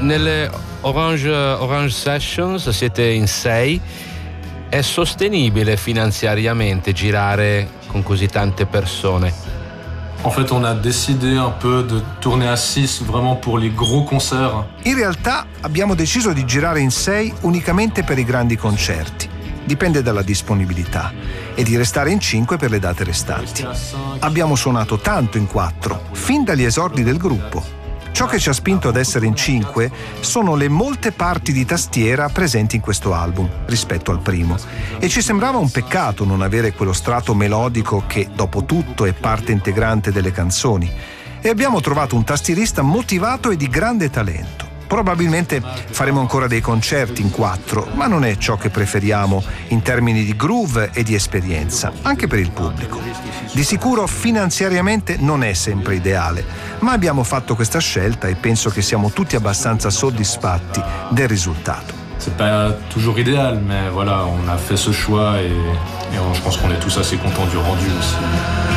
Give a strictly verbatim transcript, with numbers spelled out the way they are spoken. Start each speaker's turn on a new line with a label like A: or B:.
A: nelle Orange, Orange Sessions siete in sei. È sostenibile finanziariamente girare con così tante persone?
B: En fait, on a décidé un peu de tourner à six vraiment pour les gros concerts.
C: In realtà abbiamo deciso di girare in sei unicamente per i grandi concerti. Dipende dalla disponibilità, e di restare in cinque per le date restanti. Abbiamo suonato tanto in quattro, fin dagli esordi del gruppo. Ciò che ci ha spinto ad essere in cinque sono le molte parti di tastiera presenti in questo album rispetto al primo, e ci sembrava un peccato non avere quello strato melodico che dopo tutto è parte integrante delle canzoni, e abbiamo trovato un tastierista motivato e di grande talento. Probabilmente faremo ancora dei concerti in quattro, ma non è ciò che preferiamo in termini di groove e di esperienza, anche per il pubblico. Di sicuro finanziariamente non è sempre ideale, ma abbiamo fatto questa scelta e penso che siamo tutti abbastanza soddisfatti del risultato.
B: C'est pas toujours idéal, mais voilà, on a fait ce choix et, et on, je pense qu'on est tous assez contents du rendu aussi.